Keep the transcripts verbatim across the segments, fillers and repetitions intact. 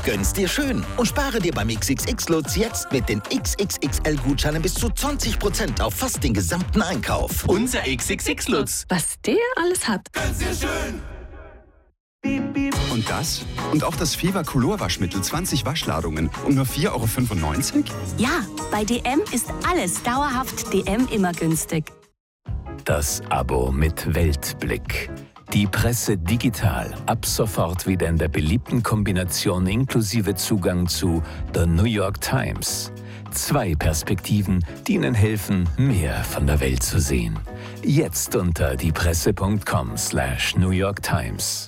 Gönn's dir schön und spare dir beim X X X-Lutz jetzt mit den X X X L-Gutscheinen bis zu zwanzig Prozent auf fast den gesamten Einkauf. Unser X X X-Lutz. Was der alles hat. Gönn's dir schön. Und das? Und auch das Fever Color Waschmittel zwanzig Waschladungen um nur vier Euro fünfundneunzig? Ja, bei D M ist alles dauerhaft D M immer günstig. Das Abo mit Weltblick. Die Presse digital. Ab sofort wieder in der beliebten Kombination inklusive Zugang zu The New York Times. Zwei Perspektiven, die Ihnen helfen, mehr von der Welt zu sehen. Jetzt unter diepresse.com slash New York Times.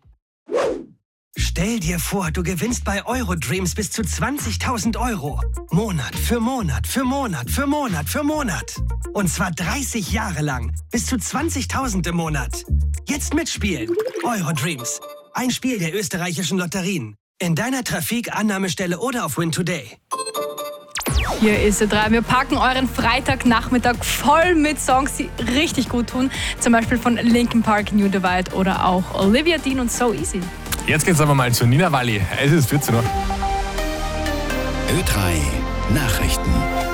Stell dir vor, du gewinnst bei Eurodreams bis zu zwanzigtausend Euro. Monat für Monat für Monat für Monat für Monat. Und zwar dreißig Jahre lang. Bis zu zwanzigtausend im Monat. Jetzt mitspielen. Eurodreams. Ein Spiel der österreichischen Lotterien. In deiner Trafik, Annahmestelle oder auf Win Today. Hier ist der drei. Wir packen euren Freitagnachmittag voll mit Songs, die richtig gut tun. Zum Beispiel von Linkin Park, New Divide oder auch Olivia Dean und So Easy. Jetzt geht's aber mal zu Nina Walli. Es ist vierzehn Uhr. Ö drei Nachrichten.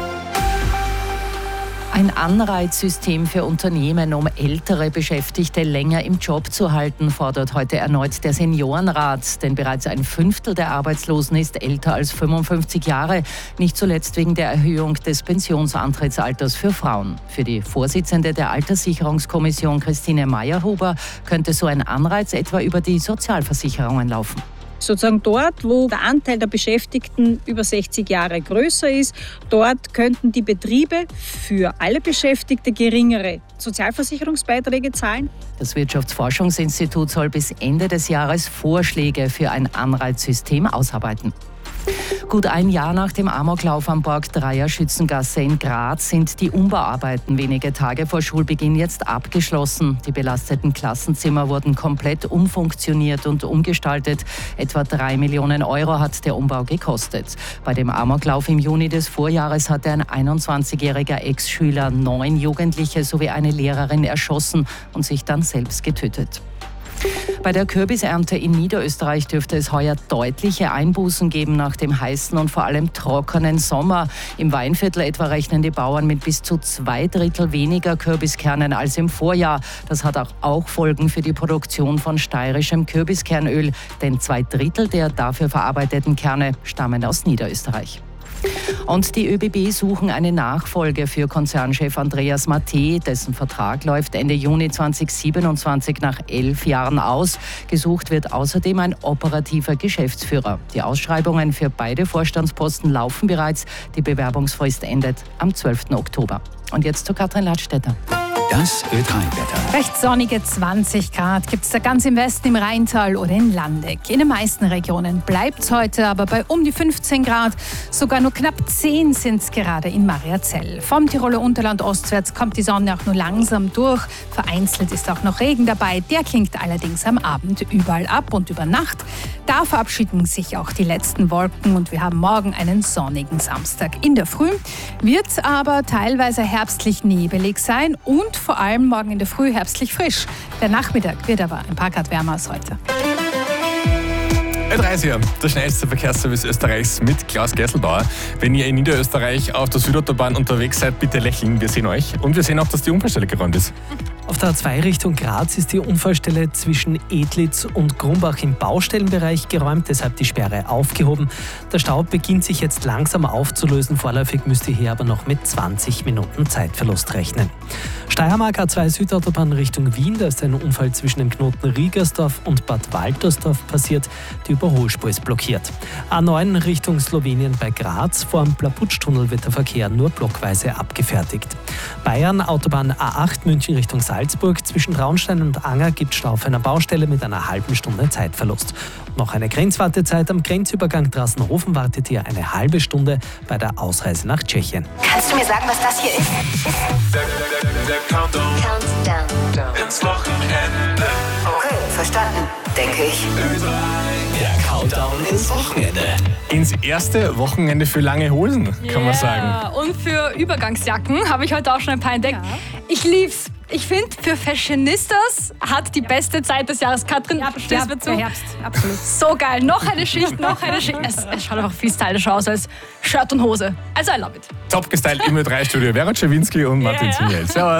Ein Anreizsystem für Unternehmen, um ältere Beschäftigte länger im Job zu halten, fordert heute erneut der Seniorenrat. Denn bereits ein Fünftel der Arbeitslosen ist älter als fünfundfünfzig Jahre. Nicht zuletzt wegen der Erhöhung des Pensionsantrittsalters für Frauen. Für die Vorsitzende der Alterssicherungskommission, Christine Meyerhuber, könnte so ein Anreiz etwa über die Sozialversicherungen laufen. Sozusagen dort, wo der Anteil der Beschäftigten über sechzig Jahre größer ist, dort könnten die Betriebe für alle Beschäftigte geringere Sozialversicherungsbeiträge zahlen. Das Wirtschaftsforschungsinstitut soll bis Ende des Jahres Vorschläge für ein Anreizsystem ausarbeiten. Gut ein Jahr nach dem Amoklauf am Borg Dreier Schützengasse in Graz sind die Umbauarbeiten wenige Tage vor Schulbeginn jetzt abgeschlossen. Die belasteten Klassenzimmer wurden komplett umfunktioniert und umgestaltet. Etwa drei Millionen Euro hat der Umbau gekostet. Bei dem Amoklauf im Juni des Vorjahres hatte ein einundzwanzigjähriger Ex-Schüler neun Jugendliche sowie eine Lehrerin erschossen und sich dann selbst getötet. Bei der Kürbisernte in Niederösterreich dürfte es heuer deutliche Einbußen geben nach dem heißen und vor allem trockenen Sommer. Im Weinviertel etwa rechnen die Bauern mit bis zu zwei Drittel weniger Kürbiskernen als im Vorjahr. Das hat auch, auch Folgen für die Produktion von steirischem Kürbiskernöl, denn zwei Drittel der dafür verarbeiteten Kerne stammen aus Niederösterreich. Und die ÖBB suchen eine Nachfolge für Konzernchef Andreas Mattei. Dessen Vertrag läuft Ende Juni zweitausendsiebenundzwanzig nach elf Jahren aus. Gesucht wird außerdem ein operativer Geschäftsführer. Die Ausschreibungen für beide Vorstandsposten laufen bereits. Die Bewerbungsfrist endet am zwölften Oktober. Und jetzt zu Katrin Ladstätter. Das Ö drei Wetter. Recht sonnige zwanzig Grad gibt es da ganz im Westen, im Rheintal oder in Landeck. In den meisten Regionen bleibt es heute aber bei um die fünfzehn Grad. Sogar nur knapp zehn sind es gerade in Mariazell. Vom Tiroler Unterland ostwärts kommt die Sonne auch nur langsam durch. Vereinzelt ist auch noch Regen dabei. Der klingt allerdings am Abend überall ab. Und über Nacht, da verabschieden sich auch die letzten Wolken. Und wir haben morgen einen sonnigen Samstag. In der Früh wird es aber teilweise herbstlich nebelig sein und vor allem morgen in der Früh herbstlich frisch. Der Nachmittag wird aber ein paar Grad wärmer als heute. Ö drei ist hier, der schnellste Verkehrsservice Österreichs mit Klaus Gesselbauer. Wenn ihr in Niederösterreich auf der Südautobahn unterwegs seid, bitte lächeln, wir sehen euch. Und wir sehen auch, dass die Unfallstelle geräumt ist. Auf der A zwei Richtung Graz ist die Unfallstelle zwischen Edlitz und Grumbach im Baustellenbereich geräumt, deshalb die Sperre aufgehoben. Der Stau beginnt sich jetzt langsam aufzulösen, vorläufig müsst ihr hier aber noch mit zwanzig Minuten Zeitverlust rechnen. Steiermark A zwei Südautobahn Richtung Wien, da ist ein Unfall zwischen dem Knoten Riegersdorf und Bad Waltersdorf passiert, die Überholspur ist blockiert. A neun Richtung Slowenien bei Graz, vor dem Plaputschtunnel wird der Verkehr nur blockweise abgefertigt. Bayern Autobahn A acht München Richtung Salzburg, zwischen Traunstein und Anger gibt Stau auf einer Baustelle mit einer halben Stunde Zeitverlust. Noch eine Grenzwartezeit am Grenzübergang Drassenhofen wartet hier eine halbe Stunde bei der Ausreise nach Tschechien. Kannst du mir sagen, was das hier ist? Der, der, der, der Countdown. Countdown. Ins Wochenende. Okay, verstanden, denke ich. Ö drei. Der Countdown ins Wochenende. Ins erste Wochenende für lange Hosen, kann yeah. man sagen. Und für Übergangsjacken habe ich heute auch schon ein paar entdeckt. Ja. Ich lieb's. Ich finde, für Fashionistas hat die beste Zeit des Jahres. Katrin, Ja, stehst ja, mir zu? der Herbst, absolut. So geil. Noch eine Schicht, noch eine Schicht. Es, es schaut einfach viel stylischer aus als Shirt und Hose. Also I love it. Top gestylt im Ö drei Studio. Vera Czerwinski und Martin Ja, ja. Ziniel. Servus.